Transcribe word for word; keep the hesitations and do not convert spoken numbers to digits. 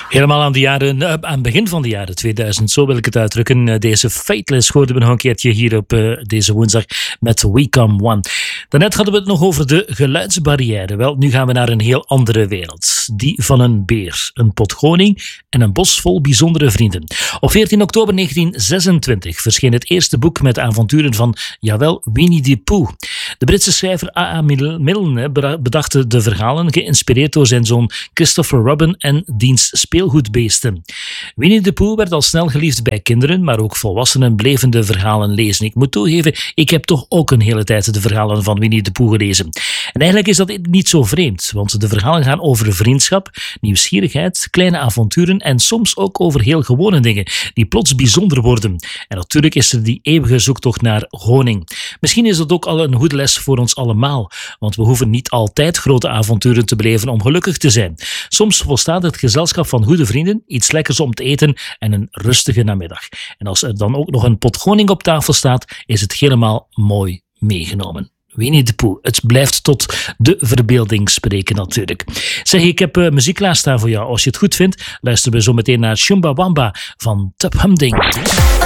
Helemaal aan, de jaren, uh, aan het begin van de jaren tweeduizend, zo wil ik het uitdrukken. Uh, deze Fateless hoorden we nog een keertje hier op uh, deze woensdag met We Come One. Daarnet hadden we het nog over de geluidsbarrière. Wel, nu gaan we naar een heel andere wereld. Die van een beer, een pot honing en een bos vol bijzondere vrienden. Op veertien oktober negentien zesentwintig verscheen het eerste boek met avonturen van, jawel, Winnie the Pooh. De Britse schrijver A A Milne bedacht de verhalen, geïnspireerd door zijn zoon Christopher Robin en diens speelgoedbeesten. Winnie the Pooh werd al snel geliefd bij kinderen, maar ook volwassenen bleven de verhalen lezen. Ik moet toegeven, ik heb toch ook een hele tijd de verhalen van Winnie the Pooh gelezen. En eigenlijk is dat niet zo vreemd, want de verhalen gaan over vriendschap, nieuwsgierigheid, kleine avonturen en soms ook over heel gewone dingen die plots bijzonder worden. En natuurlijk is er die eeuwige zoektocht naar honing. Misschien is dat ook al een goede les voor ons allemaal, want we hoeven niet altijd grote avonturen te beleven om gelukkig te zijn. Soms volstaat het gezelschap van goede vrienden, iets lekkers om te eten en een rustige namiddag. En als er dan ook nog een pot honing op tafel staat, is het helemaal mooi meegenomen. Winnie the Pooh. Het blijft tot de verbeelding spreken natuurlijk. Zeg, ik heb uh, muziek klaarstaan voor jou. Als je het goed vindt, luisteren we zo meteen naar Chumbawamba van Tub Humding.